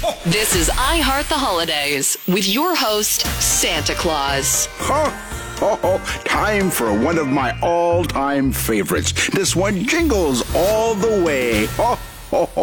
This is I Heart the Holidays with your host, Santa Claus. Time for one of my all-time favorites. This one jingles all the way.